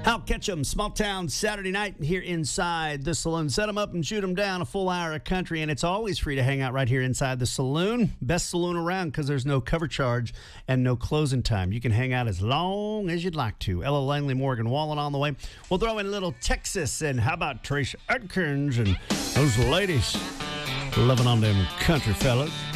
Hal Ketchum, Small Town Saturday night here inside the saloon. Set them up and shoot them down, a full hour of country, and it's always free to hang out right here inside the saloon. Best saloon around because there's no cover charge and no closing time. You can hang out as long as you'd like to. Ella Langley, Morgan Wallen on the way. We'll throw in a little Texas, and how about Trace Adkins and those ladies loving on them country fellas.